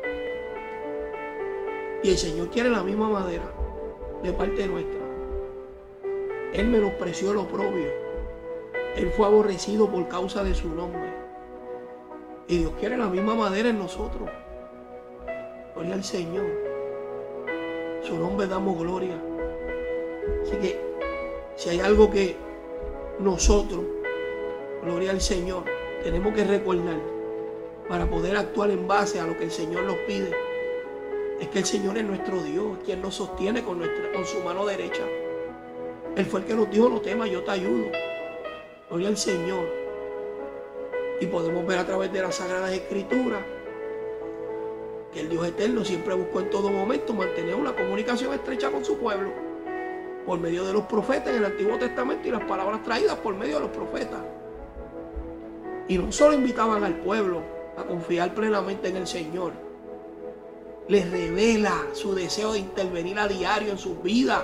Y el Señor quiere la misma madera de parte nuestra. Él menospreció el oprobio. Él fue aborrecido por causa de su nombre. Y Dios quiere la misma madera en nosotros. Gloria al Señor. Su nombre damos gloria. Así que si hay algo que nosotros, gloria al Señor, tenemos que recordar para poder actuar en base a lo que el Señor nos pide, es que el Señor es nuestro Dios, quien nos sostiene con, nuestra, con su mano derecha. Él fue el que nos dijo: no temas, yo te ayudo. Gloria al Señor. Y podemos ver a través de las Sagradas Escrituras que el Dios eterno siempre buscó en todo momento mantener una comunicación estrecha con su pueblo por medio de los profetas en el Antiguo Testamento y las palabras traídas por medio de los profetas. Y no solo invitaban al pueblo a confiar plenamente en el Señor, les revela su deseo de intervenir a diario en sus vidas.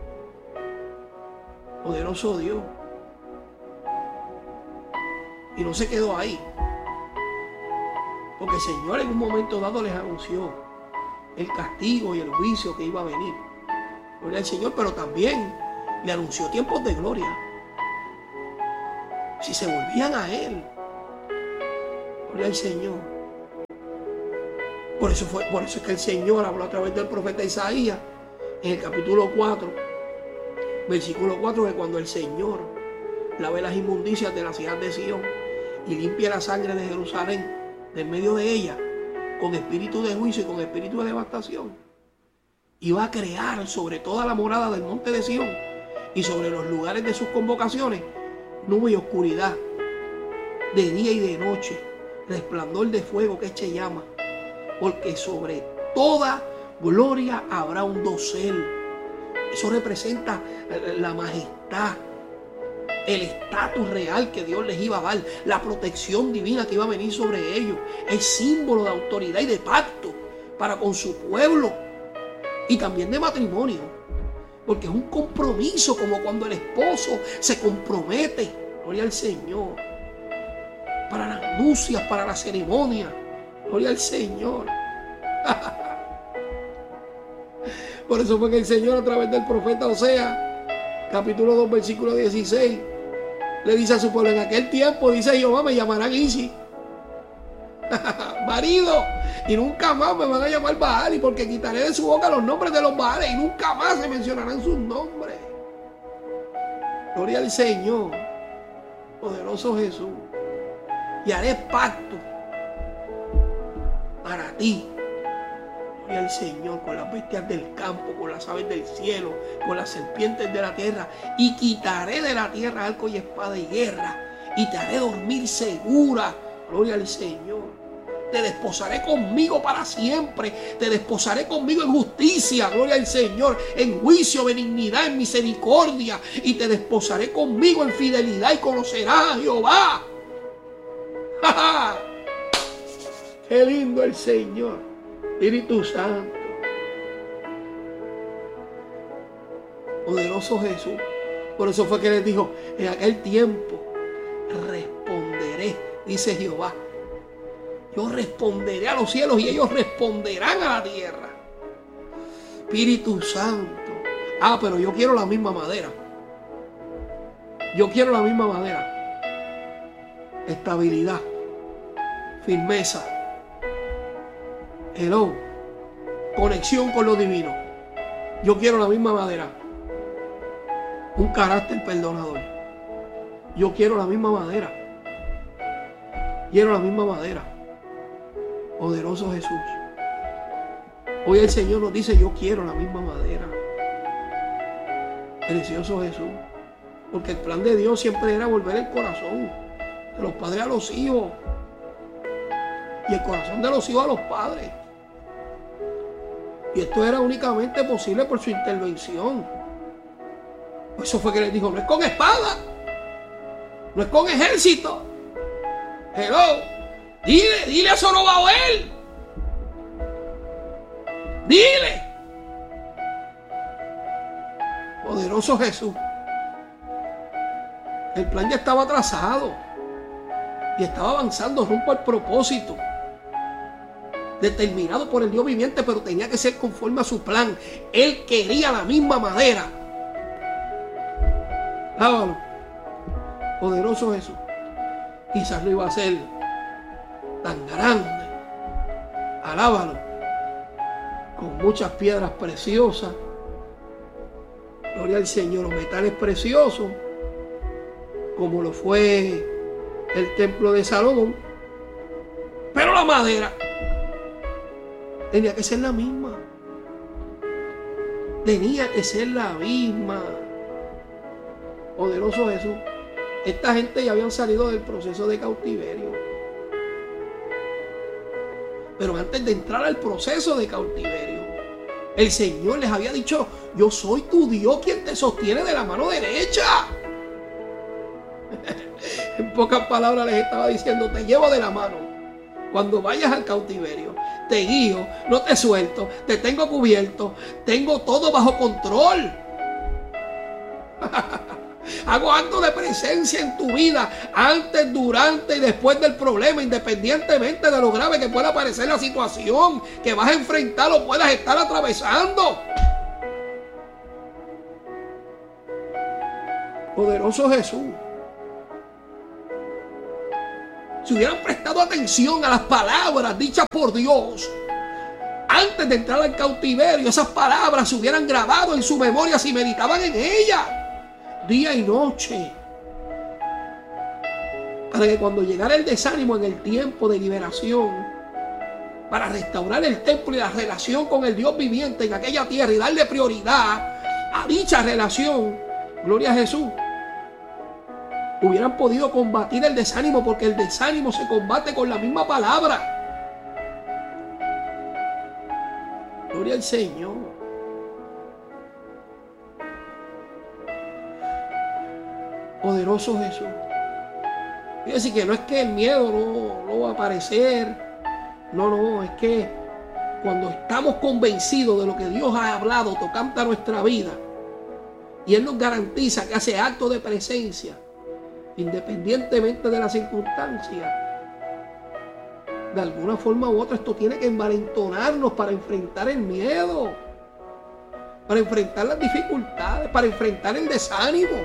Poderoso Dios. Y no se quedó ahí, porque el Señor en un momento dado les anunció el castigo y el juicio que iba a venir. Gloria al Señor, pero también le anunció tiempos de gloria. si se volvían a Él. Gloria al Señor. Por eso, fue, por eso es que el Señor habló a través del profeta Isaías en el capítulo cuatro, versículo cuatro, que cuando el Señor lave las inmundicias de las hijas de Sión y limpie la sangre de Jerusalén de en medio de ella, con espíritu de juicio y con espíritu de devastación, y va a crear sobre toda la morada del monte de Sión y sobre los lugares de sus convocaciones nube y oscuridad, de día y de noche, resplandor de fuego que eche llama, porque sobre toda gloria habrá un dosel. Eso representa la majestad, el estatus real que Dios les iba a dar, la protección divina que iba a venir sobre ellos. Es símbolo de autoridad y de pacto para con su pueblo y también de matrimonio, porque es un compromiso, como cuando el esposo se compromete, gloria al Señor, para las nupcias, para la ceremonia, gloria al Señor. Por eso fue que el Señor, a través del profeta Oseas, capítulo dos, versículo dieciséis, le dice a su pueblo: en aquel tiempo, dice Jehová, me llamarán Isi, marido, y nunca más me van a llamar Baal, y porque quitaré de su boca los nombres de los Baales, y nunca más se mencionarán sus nombres. Gloria al Señor, poderoso Jesús. Y haré pacto para ti, gloria al Señor, con las bestias del campo, con las aves del cielo, con las serpientes de la tierra, y quitaré de la tierra arco y espada y guerra, y te haré dormir segura, gloria al Señor. Te desposaré conmigo para siempre, te desposaré conmigo en justicia, gloria al Señor, en juicio, benignidad, en misericordia, y te desposaré conmigo en fidelidad, y conocerás a Jehová. ¡Ja, ja! ¡Qué lindo el Señor! Espíritu Santo, poderoso Jesús. Por eso fue que les dijo: en aquel tiempo responderé, dice Jehová. Yo responderé a los cielos y ellos responderán a la tierra. Espíritu Santo. Ah, pero yo quiero la misma madera. Yo quiero la misma madera. Estabilidad, firmeza, hello, conexión con lo divino. Yo quiero la misma madera, un carácter perdonador. Yo quiero la misma madera, quiero la misma madera. Poderoso Jesús. Hoy el Señor nos dice: yo quiero la misma madera. Precioso Jesús. Porque el plan de Dios siempre era volver el corazón de los padres a los hijos, y el corazón de los hijos a los padres. Y esto era únicamente posible por su intervención. Por eso fue que les dijo: no es con espada, no es con ejército. Hello. Dile, dile a Zorobabel. Dile. Poderoso Jesús. El plan ya estaba trazado y estaba avanzando rumbo al propósito determinado por el Dios viviente, pero tenía que ser conforme a su plan. Él quería la misma madera. Lábalo. Poderoso Jesús. Quizás no iba a ser tan grande. Alábalo. Con muchas piedras preciosas. Gloria al Señor. Los metales preciosos, como lo fue el templo de Salomón. Pero la madera tenía que ser la misma. Tenía que ser la misma. Poderoso Jesús. Esta gente ya habían salido del proceso de cautiverio. Pero antes de entrar al proceso de cautiverio, el Señor les había dicho: yo soy tu Dios, quien te sostiene de la mano derecha. En pocas palabras les estaba diciendo: te llevo de la mano cuando vayas al cautiverio, te guío, no te suelto, te tengo cubierto, tengo todo bajo control. Hago acto de presencia en tu vida antes, durante y después del problema, independientemente de lo grave que pueda parecer la situación que vas a enfrentar o puedas estar atravesando. Poderoso Jesús. si hubieran prestado atención a las palabras dichas por Dios antes de entrar al cautiverio, esas palabras se hubieran grabado en su memoria si meditaban en ellas día y noche, para que cuando llegara el desánimo en el tiempo de liberación, para restaurar el templo y la relación con el Dios viviente en aquella tierra y darle prioridad a dicha relación, gloria a Jesús, hubieran podido combatir el desánimo, porque el desánimo se combate con la misma palabra. Gloria al Señor. Poderoso Jesús. Fíjense que no es que el miedo no, no va a aparecer. No, no, es que cuando estamos convencidos de lo que Dios ha hablado tocante a nuestra vida, y Él nos garantiza que hace acto de presencia, independientemente de las circunstancias, de alguna forma u otra esto tiene que envalentonarnos para enfrentar el miedo, para enfrentar las dificultades, para enfrentar el desánimo.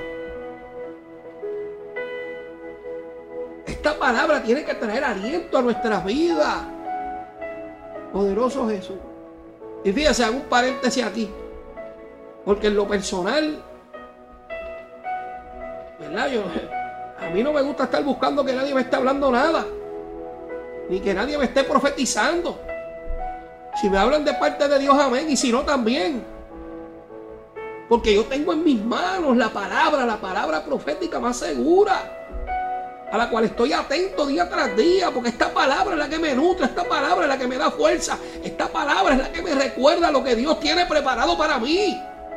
Esta palabra tiene que traer aliento a nuestras vidas. Poderoso Jesús. Y fíjense, hago un paréntesis aquí, porque en lo personal, ¿verdad? Yo, a mí no me gusta estar buscando que nadie me esté hablando nada, ni que nadie me esté profetizando. Si me hablan de parte de Dios, amén, y si no, también, porque yo tengo en mis manos la palabra, la palabra profética más segura, a la cual estoy atento día tras día, porque esta palabra es la que me nutre, esta palabra es la que me da fuerza, esta palabra es la que me recuerda lo que Dios tiene preparado para mí.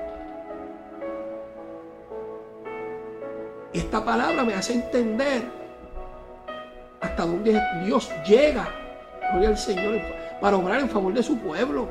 Esta palabra me hace entender hasta dónde Dios llega, gloria al Señor, para obrar en favor de su pueblo.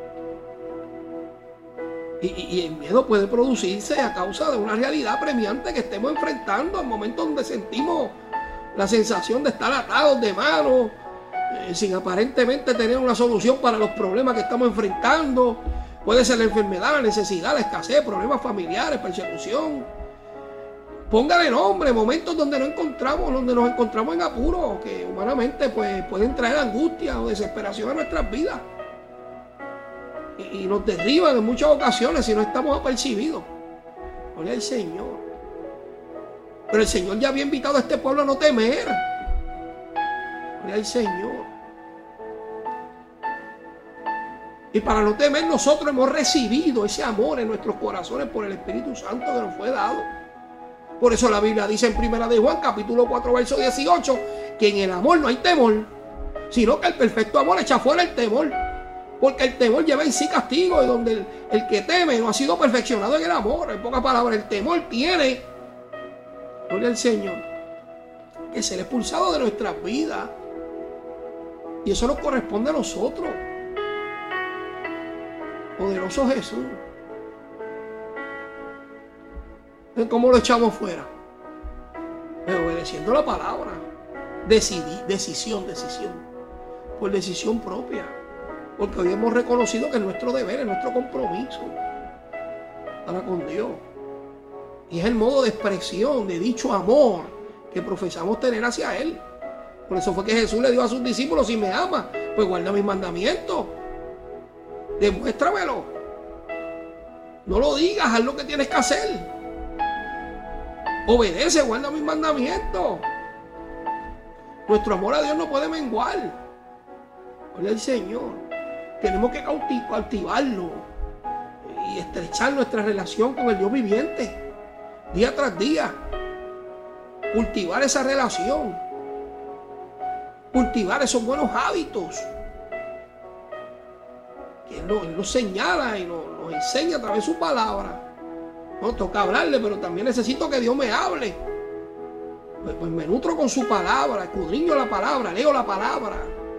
Y, y, y el miedo puede producirse a causa de una realidad premiante que estemos enfrentando, en momentos donde sentimos la sensación de estar atados de manos, eh, sin aparentemente tener una solución para los problemas que estamos enfrentando. Puede ser la enfermedad, la necesidad, la escasez, problemas familiares, persecución. Póngale nombre, momentos donde no encontramos, donde nos encontramos en apuros, que humanamente pues, pueden traer angustia o desesperación a nuestras vidas. Y, y nos derriban en muchas ocasiones si no estamos apercibidos. Gloria al Señor. Pero el Señor ya había invitado a este pueblo a no temer. Gloria al Señor. Y para no temer, nosotros hemos recibido ese amor en nuestros corazones por el Espíritu Santo que nos fue dado. Por eso la Biblia dice en Primera de Juan, capítulo cuatro, verso dieciocho, que en el amor no hay temor, sino que el perfecto amor echa fuera el temor. Porque el temor lleva en sí castigo, y donde el, el que teme no ha sido perfeccionado en el amor. En pocas palabras, el temor tiene, gloria al Señor, que ser expulsado de nuestras vidas. Y eso nos corresponde a nosotros. Poderoso Jesús. ¿Cómo lo echamos fuera? Obedeciendo la palabra. Decidí, decisión, decisión. Por decisión propia. Porque hoy hemos reconocido que es nuestro deber, es nuestro compromiso para con Dios. Y es el modo de expresión de dicho amor que profesamos tener hacia Él. Por eso fue que Jesús le dijo a sus discípulos: si me amas, pues guarda mis mandamientos. Demuéstramelo. No lo digas, haz lo que tienes que hacer. Obedece, guarda mis mandamientos. Nuestro amor a Dios no puede menguar. Gloria al Señor. Tenemos que cautivarlo y estrechar nuestra relación con el Dios viviente día tras día. Cultivar esa relación, cultivar esos buenos hábitos que Él nos, Él nos señala y nos, nos enseña a través de su palabra. No toca hablarle, pero también necesito que Dios me hable. Pues, pues me nutro con su palabra, escudriño la palabra, leo la palabra.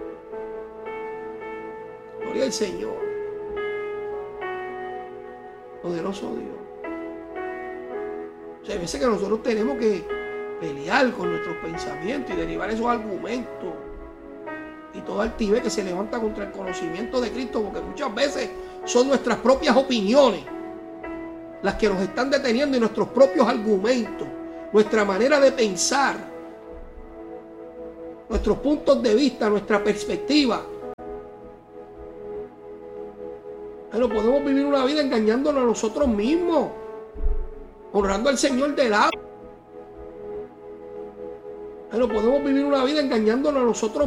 Gloria al Señor. Poderoso Dios. O sea, hay veces que nosotros tenemos que pelear con nuestros pensamientos y derivar esos argumentos y toda altivez que se levanta contra el conocimiento de Cristo, porque muchas veces son nuestras propias opiniones las que nos están deteniendo, y nuestros propios argumentos, nuestra manera de pensar, nuestros puntos de vista, nuestra perspectiva. Pero podemos vivir una vida engañándonos a nosotros mismos, honrando al Señor del agua. Pero podemos vivir una vida engañándonos a nosotros